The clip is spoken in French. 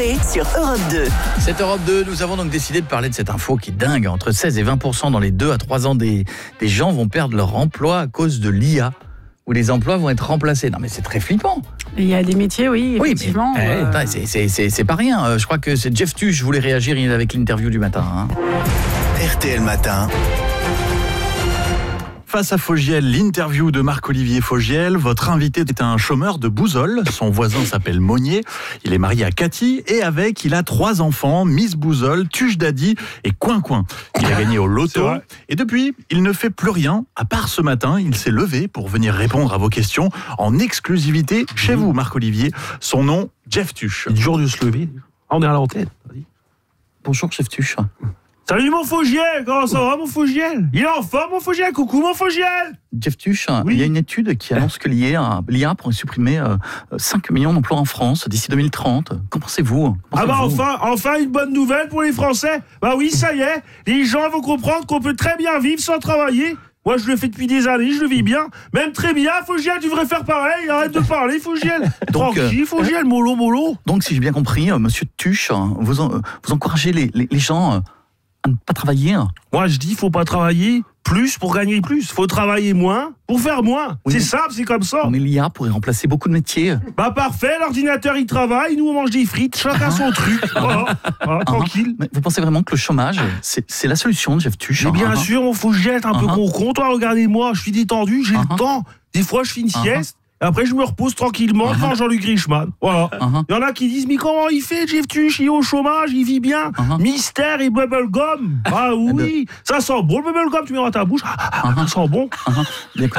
Coé sur Europe 2. Cette Europe 2, nous avons donc décidé de parler de cette info qui est dingue. Entre 16 et 20% dans les 2 à 3 ans, des gens vont perdre leur emploi à cause de l'IA, où les emplois vont être remplacés. Non mais c'est très flippant. Il y a des métiers, oui, effectivement. Oui, mais c'est pas rien. Je crois que c'est Jeff Tuch voulait réagir avec l'interview du matin. RTL Matin. Face à Fogiel, l'interview de Marc-Olivier Fogiel. Votre invité est un chômeur de Bouzolles. Son voisin s'appelle Monnier. Il est marié à Cathy et il a 3 enfants, Miss Bouzolles, Tuche Daddy et Coin. Il a gagné au loto et depuis, il ne fait plus rien. À part ce matin, il s'est levé pour venir répondre à vos questions en exclusivité chez vous, Marc-Olivier. Son nom, Jeff Tuch. C'est dur de se lever. On est à l'antenne. Bonjour Jeff Tuch. Salut mon Fogiel, comment ça va mon Fogiel? Il est en forme mon Fogiel, coucou mon Fogiel. Jeff Tuch, oui. Il y a une étude qui annonce que l'IA pourrait supprimer 5 millions d'emplois en France d'ici 2030. Qu'en pensez-vous? Enfin une bonne nouvelle pour les Français. Bah oui, ça y est, les gens vont comprendre qu'on peut très bien vivre sans travailler. Moi je le fais depuis des années, je le vis bien. Même très bien, Fogiel, tu devrais faire pareil. Arrête de parler, Fogiel. Tranquille, Fogiel, mollo. Donc si j'ai bien compris, monsieur Tuch, vous encouragez les gens à ne pas travailler. Moi je dis, faut pas travailler plus pour gagner plus. Faut travailler moins pour faire moins. Oui, c'est simple, c'est comme ça. Mais l'IA pourrait remplacer beaucoup de métiers. Bah parfait, l'ordinateur il travaille, nous on mange des frites, chacun son truc. Voilà, tranquille. Mais vous pensez vraiment que le chômage, c'est la solution, Jeff Tuch? Mais bien sûr, mon Fogiel, un peu con. Toi, regardez-moi, je suis détendu, j'ai le temps. Des fois, je fais une sieste. Et après, je me repose tranquillement devant Jean-Luc Reichmann. Voilà. Il y en a qui disent, mais comment il fait, Jeff Tuch? Il est au chômage, il vit bien. Mystère et bubblegum. Ah oui, ça sent bon le bubblegum, tu mets dans ta bouche. Ça sent bon. D'accord.